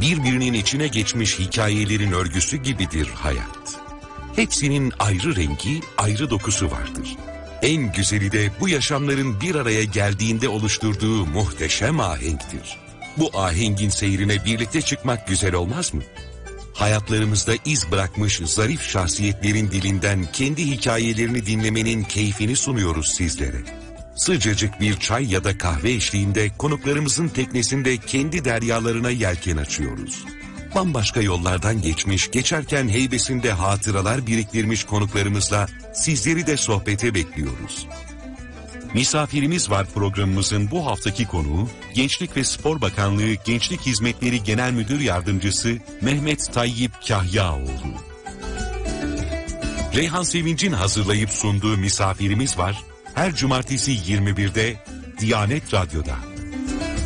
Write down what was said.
Birbirinin içine geçmiş hikayelerin örgüsü gibidir hayat. Hepsinin ayrı rengi, ayrı dokusu vardır. En güzeli de bu yaşamların bir araya geldiğinde oluşturduğu muhteşem ahenktir. Bu ahengin seyrine birlikte çıkmak güzel olmaz mı? Hayatlarımızda iz bırakmış zarif şahsiyetlerin dilinden kendi hikayelerini dinlemenin keyfini sunuyoruz sizlere. Sıcacık bir çay ya da kahve eşliğinde konuklarımızın teknesinde kendi deryalarına yelken açıyoruz. Bambaşka yollardan geçmiş, geçerken heybesinde hatıralar biriktirmiş konuklarımızla sizleri de sohbete bekliyoruz. Misafirimiz var programımızın bu haftaki konuğu, Gençlik ve Spor Bakanlığı Gençlik Hizmetleri Genel Müdür Yardımcısı Mehmet Tayyip Kahyaoğlu. Reyhan Sevinç'in hazırlayıp sunduğu Misafirimiz var, her cumartesi 21'de Diyanet Radyo'da.